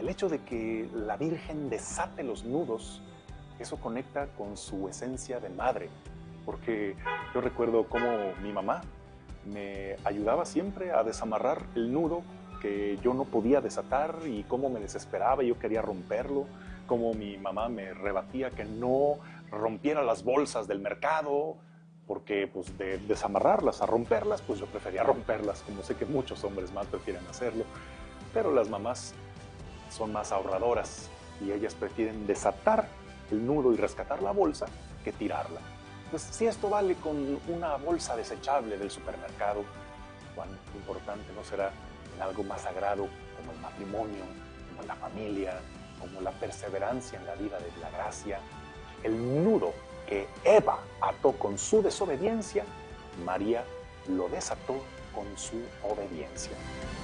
El hecho de que la Virgen desate los nudos, eso conecta con su esencia de madre, porque yo recuerdo cómo mi mamá me ayudaba siempre a desamarrar el nudo que yo no podía desatar y cómo me desesperaba y yo quería romperlo, cómo mi mamá me rebatía que no rompiera las bolsas del mercado, porque pues de desamarrarlas a romperlas, pues yo prefería romperlas, como sé que muchos hombres más prefieren hacerlo, pero las mamás son más ahorradoras y ellas prefieren desatar el nudo y rescatar la bolsa que tirarla. Pues si esto vale con una bolsa desechable del supermercado, cuán importante no será en algo más sagrado como el matrimonio, como la familia, como la perseverancia en la vida de la gracia. El nudo que Eva ató con su desobediencia, María lo desató con su obediencia.